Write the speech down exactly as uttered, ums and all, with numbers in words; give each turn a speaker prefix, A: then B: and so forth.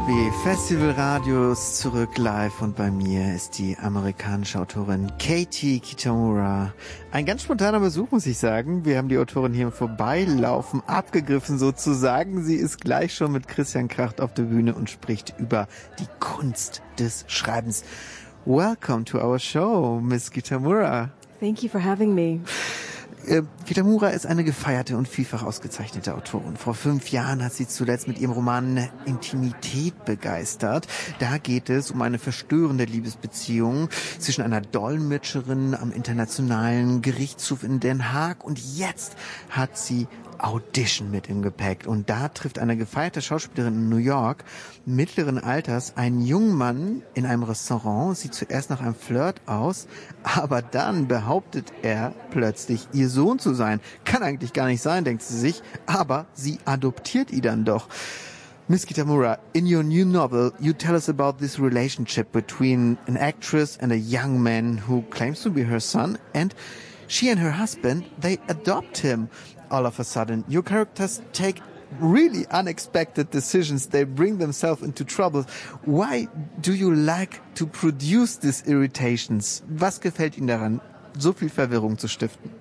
A: W Festival Radios zurück live und bei mir ist die amerikanische Autorin Katie Kitamura. Ein ganz spontaner Besuch, muss ich sagen. Wir haben die Autorin hier im Vorbeilaufen abgegriffen sozusagen. Sie ist gleich schon mit Christian Kracht auf der Bühne und spricht über die Kunst des Schreibens. Welcome to our show, Miss Kitamura.
B: Thank you for having me.
A: Kitamura ist eine gefeierte und vielfach ausgezeichnete Autorin. Vor fünf Jahren hat sie zuletzt mit ihrem Roman Intimität begeistert. Da geht es um eine verstörende Liebesbeziehung zwischen einer Dolmetscherin am Internationalen Gerichtshof in Den Haag und jetzt hat sie Audition mit im Gepäck. Und da trifft eine gefeierte Schauspielerin in New York mittleren Alters einen jungen Mann in einem Restaurant, sieht zuerst nach einem Flirt aus, aber dann behauptet er plötzlich, ihr Sohn zu sein. Kann eigentlich gar nicht sein, denkt sie sich, aber sie adoptiert ihn dann doch. Miss Kitamura, in your new novel, you tell us about this relationship between an actress and a young man who claims to be her son, and she and her husband, they adopt him. All of a sudden, your characters take really unexpected decisions. They bring themselves into trouble. Why do you like to produce these irritations? Was gefällt Ihnen daran, so viel Verwirrung zu stiften?